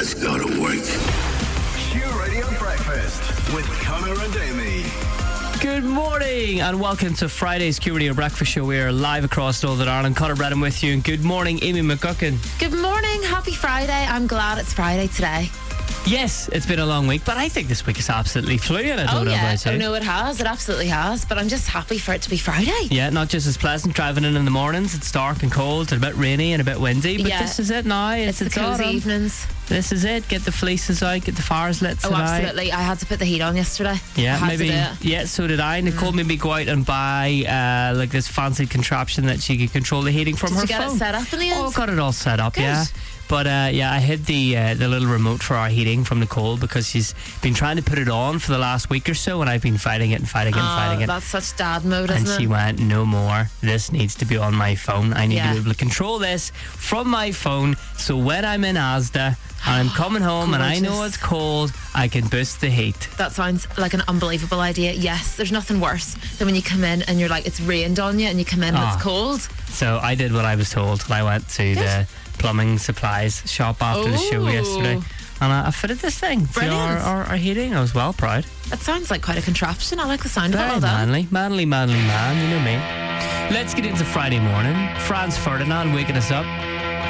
Let's go to work. Q Radio Breakfast with Connor and Amy. Good morning and welcome to Friday's Q Radio Breakfast Show. We are live across Northern Ireland. Conor Brennan with you, and good morning, Amy McGuckin. Good morning, happy Friday. I'm glad it's Friday today. Yes, it's been a long week, but I think this week is absolutely flew, and I don't know about you. Oh no, it has. It absolutely has. But I'm just happy for it to be Friday. Yeah, not just as pleasant driving in the mornings. It's dark and cold and a bit rainy and a bit windy, but this is it now. It's the cozy autumn. evenings. This is it. Get the fleeces out, get the fires lit tonight. Oh, absolutely. I had to put the heat on yesterday. Yeah, I had maybe. to do it. Yeah, so did I. Nicole made me go out and buy like this fancy contraption that she could control the heating from her phone. Did you get it set up in the end? Oh, got it all set up. Good. Yeah. But I hid the little remote for our heating from Nicole because she's been trying to put it on for the last week or so, and I've been fighting it. That's such dad mode, isn't it? And she went, no more. This needs to be on my phone. I need to be able to control this from my phone. So when I'm in Asda and I'm coming home and I know it's cold, I can boost the heat. That sounds like an unbelievable idea. Yes, there's nothing worse than when you come in and you're like, it's rained on you, and you come in and it's cold. So I did what I was told. I went to the plumbing supplies shop after the show yesterday, and I fitted this thing to our heating. I was well proud. That sounds like quite a contraption. I like the sound of it. Very manly man, you know me. Let's get into Friday morning. Franz Ferdinand waking us up.